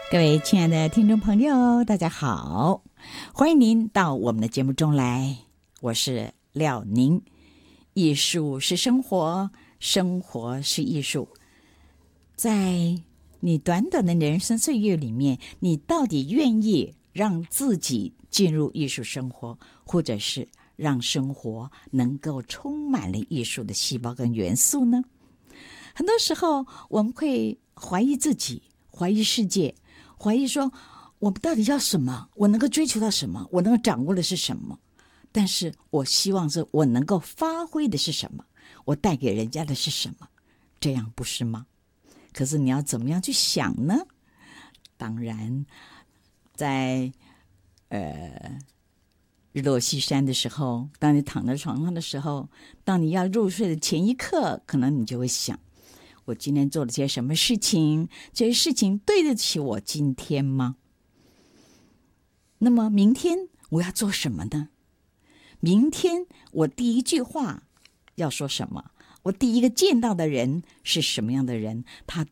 各位亲爱的听众朋友，大家好，欢迎您到我们的节目中来，我是廖宁。艺术是生活，生活是艺术。在你短短的人生岁月里面，你到底愿意让自己进入艺术生活，或者是让生活能够充满了艺术的细胞跟元素呢？很多时候我们会怀疑自己，怀疑世界，怀疑说我们到底要什么，我能够追求到什么，我能够掌握的是什么。但是我希望是我能够发挥的是什么，我带给人家的是什么，这样不是吗？可是你要怎么样去想呢？当然在日落西山的时候，当你躺在床上的时候，当你要入睡的前一刻，可能你就会想，我今天做了些什么事情，这些事情对得起我今天吗？那么明天我要做什么呢？明天我第一句话要说什么？我第一个见到的人是什么样的人？他